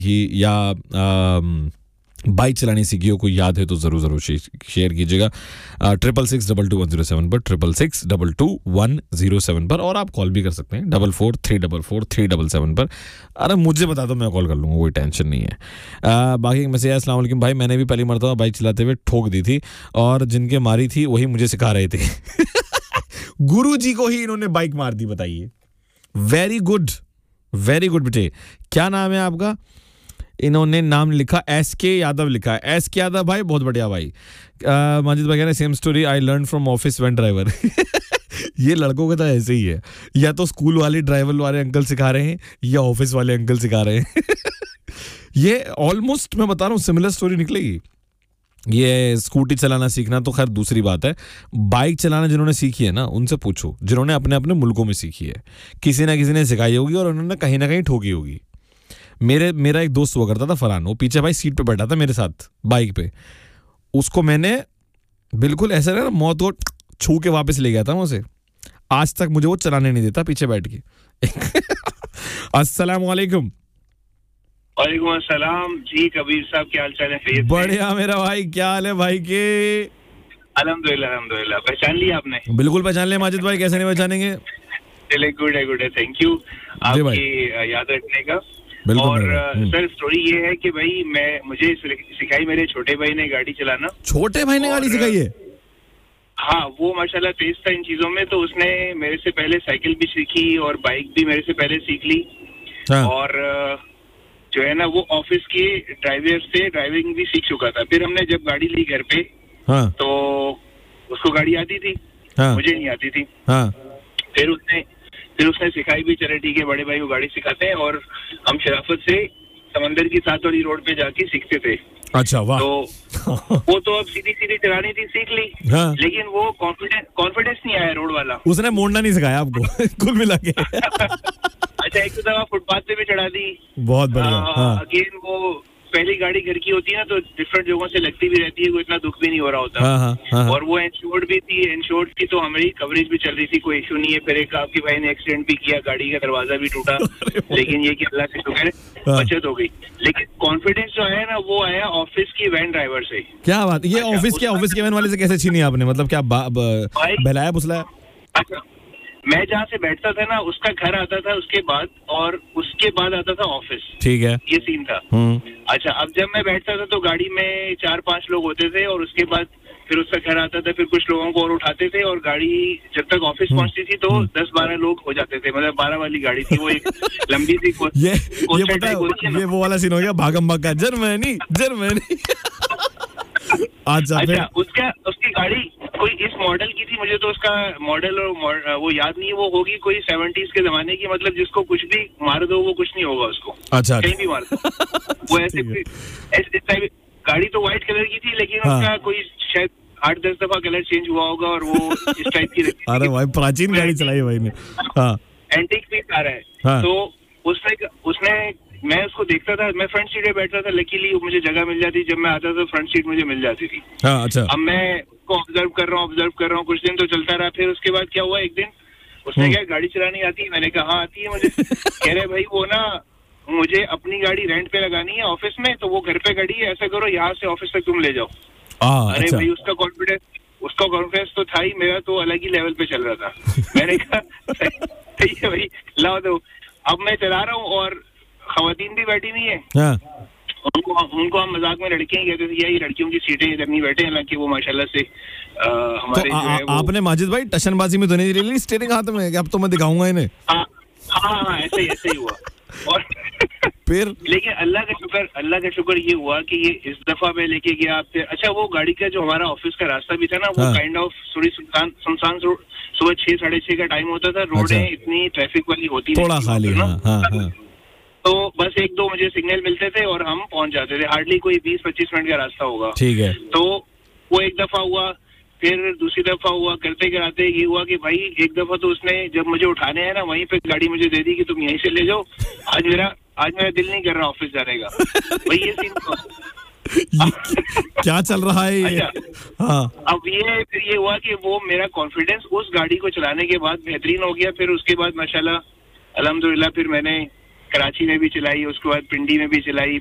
ही या बाइक चलानी सीखी हो, कोई याद है तो ज़रूर शेयर कीजिएगा 66622107 पर 66622107 पर, और आप कॉल भी कर सकते हैं 44344377 पर। अरे मुझे बता दो, मैं कॉल कर लूँगा, कोई टेंशन नहीं है। बाकी मैसेज, अस्सलाम वालेकुम भाई, मैंने भी पहली मरतबा बाइक चलाते हुए ठोक दी थी और जिनके मारी थी वही मुझे सिखा रहे थे। गुरु जी को ही इन्होंने बाइक मार दी, बताइए। वेरी गुड बेटे। क्या नाम है आपका? इन्होंने नाम लिखा SK यादव लिखा है। SK यादव भाई, बहुत बढ़िया भाई। माजिद भाई कह रहे same story I learn from office van driver. ये लड़कों का तो ऐसे ही है, या तो स्कूल वाले ड्राइवर वाले अंकल सिखा रहे हैं या ऑफिस वाले अंकल सिखा रहे हैं। ये ऑलमोस्ट मैं बता रहा हूँ सिमिलर स्टोरी निकलेगी। ये स्कूटी चलाना सीखना तो खैर दूसरी बात है, बाइक चलाना जिन्होंने सीखी है ना उनसे पूछो, जिन्होंने अपने अपने मुल्कों में सीखी है। किसी ना किसी ने सिखाई होगी और उन्होंने कहीं ना कहीं ठोकी होगी। मेरा एक दोस्त हुआ करता था फरहान, वो पीछे भाई सीट पे बैठा था मेरे साथ बाइक पे। उसको मैंने बिल्कुल ऐसा ना मौत को छू के वापस ले गया था मुझसे। आज तक मुझे वो चलाने नहीं देता पीछे बैठ के। अस्सलाम वालेकुम। वालेकुम अस्सलाम जी, कबीर साहब क्या हाल चाल है? बढ़िया मेरा भाई, क्या हाल है भाई के? अल्हम्दुलिल्लाह। पहचान लिया आपने? बिल्कुल पहचान लिया माजिद भाई, कैसे नहीं पहचानेंगे। चले, गुड है, थैंक यू आपकी याद रखने का। और सर स्टोरी ये है कि भाई मुझे सिखाई मेरे छोटे भाई ने गाड़ी चलाना। छोटे भाई ने गाड़ी सिखाई है? हाँ, वो माशाल्लाह तेज था इन चीजों में, तो उसने मेरे से पहले साइकिल भी सीखी और बाइक भी मेरे से पहले सीख ली। हाँ। और जो है ना वो ऑफिस की ड्राइवर से ड्राइविंग भी सीख चुका था। फिर हमने जब गाड़ी ली घर पे, हाँ। तो उसको गाड़ी आती थी, हाँ। मुझे नहीं आती थी। हाँ। फिर उसने सिखाई भी, चले ठीक है बड़े भाई को गाड़ी सिखाते हैं, और हम शराफत से समंदर की 7 वाली रोड पे जाके सीखते थे। अच्छा, वाह। तो वो तो अब सीधी चलानी थी, सीख ली। हाँ। लेकिन वो कॉन्फिडेंस नहीं आया रोड वाला। उसने मोड़ना नहीं सिखाया आपको? कुल मिला के। अच्छा, एक तो दफा फुटपाथ पे भी चढ़ा दी। बहुत बढ़िया। अगेन वो पहली गाड़ी घर की होती है ना, तो डिफरेंट जगहों से लगती भी रहती है, कोई इतना दुख भी नहीं हो रहा होता। हाँ। और वो इंश्योर्ड भी थी, तो हमारी कवरेज भी चल रही थी, कोई इशू नहीं है। फिर एक आपके भाई ने एक्सीडेंट भी किया, गाड़ी का दरवाजा भी टूटा, लेकिन ये कि अल्लाह का शुक्र है बचत हो गई। लेकिन कॉन्फिडेंस जो है ना वो आया ऑफिस की वैन ड्राइवर से। क्या बात, ये ऑफिस के वैन वाले से कैसे छीनी आपने? मतलब क्या बहलाया फुसलाया? अच्छा, मैं जहाँ से बैठता था ना उसका घर आता था उसके बाद, और उसके बाद आता था ऑफिस। ठीक है, ये सीन था। अच्छा, अब जब मैं बैठता था तो गाड़ी में 4-5 लोग होते थे, और उसके बाद फिर उसका घर आता था, फिर कुछ लोगों को और उठाते थे, और गाड़ी जब तक ऑफिस पहुंचती थी तो 10-12 लोग हो जाते थे। मतलब 12 वाली गाड़ी थी वो, एक लंबी सी ये पता है, ये वो वाला सीन हो गया भागम भाग का, जर्मनी। अच्छा, उसकी गाड़ी कोई इस मॉडल की थी, मुझे तो उसका मॉडल और वो याद नहीं है। वो होगी कोई 70s के जमाने की, मतलब जिसको कुछ भी मार दो वो कुछ नहीं होगा उसको। अच्छा, कहीं भी मार दो वो ऐसे गाड़ी तो व्हाइट कलर की थी, लेकिन उसका कोई शायद 8-10 दफा कलर चेंज हुआ होगा, और वो इस टाइप की। अरे भाई, प्राचीन गाड़ी चलाई भाई ने। हाँ, एंटीक पीस आ रहा है। तो उसने मैं उसको देखता था, मैं फ्रंट सीट पे बैठता था, लकीली मुझे जगह मिल जाती, जब मैं आता था फ्रंट सीट मुझे मिल जाती थी। हाँ, अच्छा। अब मैं उसको ऑब्जर्व कर रहा हूँ, कुछ दिन तो चलता रहा। फिर उसके बाद क्या हुआ, एक दिन उसने कहा गाड़ी चलानी आती है? मैंने कहा हाँ आती है मुझे। कह रहे भाई वो ना मुझे अपनी गाड़ी रेंट पे लगानी है ऑफिस में, तो वो घर पे खड़ी है, ऐसा करो यहाँ से ऑफिस तक तुम ले जाओ। अरे अच्छा। भाई उसका कॉन्फिडेंस तो था ही, मेरा तो अलग ही लेवल पे चल रहा था। मैंने कहा सही है भाई, लाओ दो। अब मैं चला रहा हूँ और खवातीन भी बैठी नहीं है। हाँ। उनको हम मजाक में लड़के ही कहते थे, यही लड़कियों की सीटें इधर नहीं बैठे, हालांकि वो माशाल्लाह से हमारे तो आपने माजिद भाई टशनबाजी में तो नहीं ले ली स्टीयरिंग हाथ में? अब तो मैं दिखाऊंगा इन्हें। हाँ, ऐसे ही हुआ। और फिर लेकिन अल्लाह का शुक्र ये हुआ कि ये इस दफा मैं लेके गया आपसे। अच्छा, वो गाड़ी का जो हमारा ऑफिस का रास्ता भी था ना, वो काइंड ऑफ थोड़ी सुनसान सुबह 6-6:30 का टाइम होता था। रोडें इतनी ट्रैफिक वाली होती थोड़ा खाली। हाँ। तो बस 1-2 मुझे सिग्नल मिलते थे और हम पहुंच जाते थे। हार्डली कोई 20-25 मिनट का रास्ता होगा। ठीक है। तो वो एक दफा हुआ, फिर दूसरी दफा हुआ, करते कराते ये हुआ कि भाई एक दफा तो उसने जब मुझे उठाने है ना, वहीं पे गाड़ी मुझे दे दी कि तुम यहीं से ले जाओ, आज मेरा दिल नहीं कर रहा ऑफिस जाने का। भाई ये सीन क्या चल रहा है ये? अच्छा, हाँ। अब फिर ये हुआ कि वो मेरा कॉन्फिडेंस उस गाड़ी को चलाने के बाद बेहतरीन हो गया। फिर उसके बाद माशाल्लाह अल्हम्दुलिल्लाह फिर मैंने कराची में भी चलाई, उसके बाद पिंडी में भी चलाई,